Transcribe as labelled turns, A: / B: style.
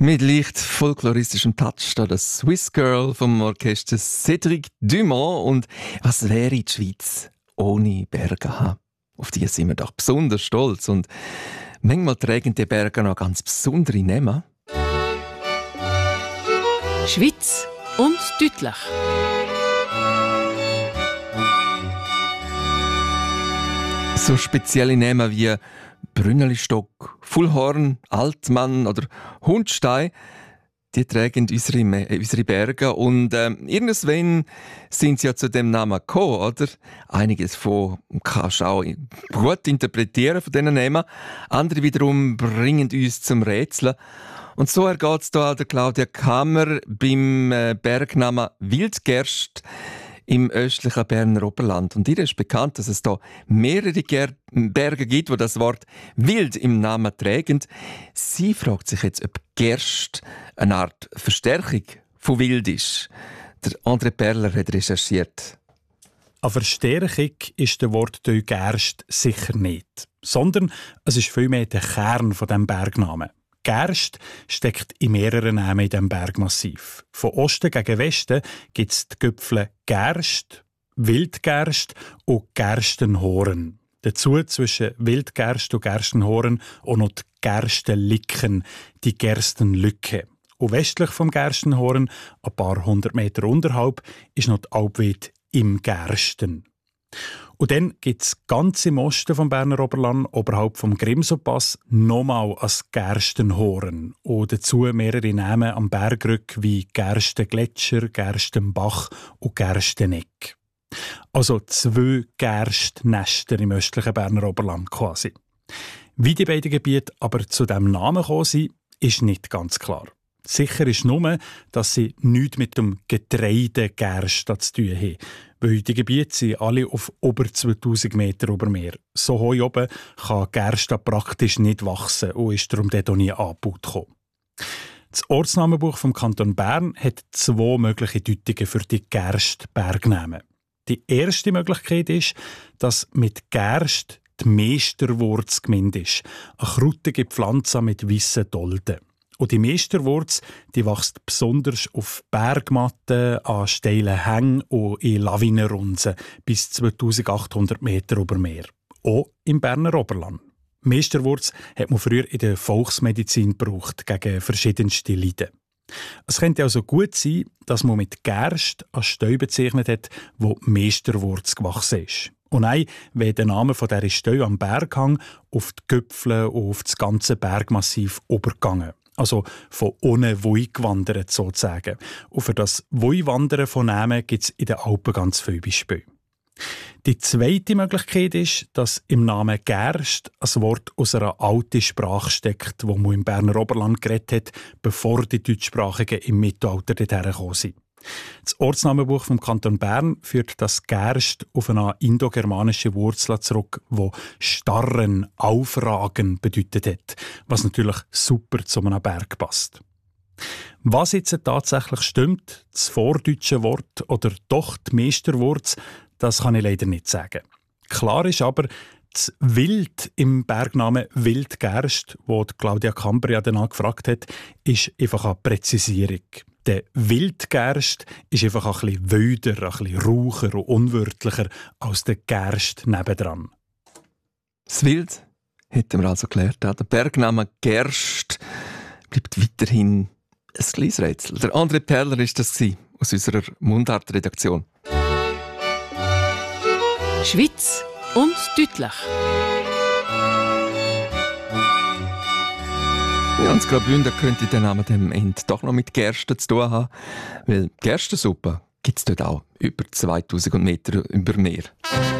A: Mit leicht folkloristischem Touch da das Swiss Girl vom Orchester Cédric Dumont. Und was wäre die Schweiz ohne Berge? Auf die sind wir doch besonders stolz. Und manchmal tragen die Berge noch ganz besondere Namen.
B: Schweiz und deutlich.
A: So spezielle Namen wie Brünnelistock, Fullhorn, Altmann oder Hundstein, die tragen unsere Berge. Und irgendwann sind sie ja zu dem Namen gekommen, oder? Einiges von kannst du auch gut interpretieren von diesen Namen. Andere wiederum bringen uns zum Rätseln. Und so ergeht es hier der Claudia Kammer beim Bergnamen Wildgerst im östlichen Berner Oberland. Und ihr ist bekannt, dass es da mehrere Berge gibt, wo das Wort Wild im Namen tragen. Sie fragt sich jetzt, ob Gerst eine Art Verstärkung von Wild ist. Der André Perler hat recherchiert.
C: Eine Verstärkung ist der Wortteil Gerst sicher nicht, sondern es ist vielmehr der Kern von diesem Bergnamen. Gerst steckt in mehreren Namen in diesem Bergmassiv. Von Osten gegen Westen gibt es die Gipfel Gerst, Wildgerst und Gerstenhoren. Dazu zwischen Wildgerst und Gerstenhoren auch noch die Gerstenlicken, die Gerstenlücke. Und westlich vom Gerstenhoren, ein paar hundert Meter unterhalb, ist noch die Alpweide im Gersten. Und dann gibt es ganz im Osten vom Berner Oberland, oberhalb vom Grimselpass, nochmal ein Gerstenhoren. Und dazu mehrere Namen am Bergrück wie Gerstengletscher, Gerstenbach und Gersteneck. Also 2 Gerstnester im östlichen Berner Oberland quasi. Wie die beiden Gebiete aber zu diesem Namen gekommen sind, ist nicht ganz klar. Sicher ist nur, dass sie nichts mit dem Getreide Gerst zu tun haben. Weil die Gebiete sind alle auf über 2000 Meter über Meer. So hoch oben kann Gerst praktisch nicht wachsen und ist darum dort auch nie angebaut gekommen. Das Ortsnamenbuch vom Kanton Bern hat 2 mögliche Deutungen für die Gerst-Bergnamen. Die erste Möglichkeit ist, dass mit Gerst die Meisterwurz gemeint ist. Eine krautige Pflanze mit weissen Dolden. Und die Meisterwurz die wächst besonders auf Bergmatten, an steilen Hängen und in Lawinenrunsen bis 2800 Meter über Meer. Auch im Berner Oberland. Meisterwurz hat man früher in der Volksmedizin gebraucht gegen verschiedenste Leiden. Es könnte also gut sein, dass man mit Gerst einen Stein bezeichnet hat, wo Meisterwurz gewachsen ist. Und nein, wenn der Name von dieser Stein am Berghang auf die Gipfel und auf das ganze Bergmassiv übergegangen. Also von ohne Woi gewandert sozusagen. Und für das Woi-Wandern von Namen gibt es in den Alpen ganz viele Beispiele. Die zweite Möglichkeit ist, dass im Namen Gerst ein Wort aus einer alten Sprache steckt, wo man im Berner Oberland geredet hat, bevor die Deutschsprachigen im Mittelalter dorthin gekommen sind. Das Ortsnamenbuch vom Kanton Bern führt das Gerst auf eine indogermanische Wurzel zurück, die starren, aufragen bedeutet hat, was natürlich super zu einem Berg passt. Was jetzt tatsächlich stimmt, das vordeutsche Wort oder doch die Meisterwurz, das kann ich leider nicht sagen. Klar ist aber, das Wild im Bergnamen Wildgerst, wo Claudia Kammer ja danach gefragt hat, ist einfach eine Präzisierung. Der Wildgerst ist einfach ein bisschen wilder, ein bisschen raucher und unwörtlicher als der Gerst nebendran.
A: Das Wild hätten wir also gelernt. Der Bergname Gerst bleibt weiterhin ein kleines Rätsel. Der André Perler war das aus unserer Mundart-Redaktion.
B: Schweiz und deutlich.
A: Ja, und das Graubünden könnte der Name dem Ende doch noch mit Gersten zu tun haben, weil Gerstensuppe gibt es dort auch über 2000 Meter über Meer.